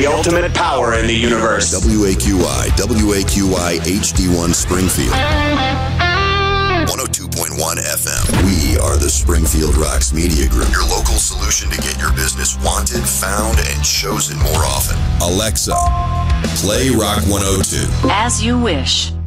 ultimate power in the universe. WAQI HD1 Springfield. 102.1 FM. We are the Springfield Rocks Media Group, your local solution to get your business wanted, found, and chosen more often. Alexa, play Rock 102. As you wish.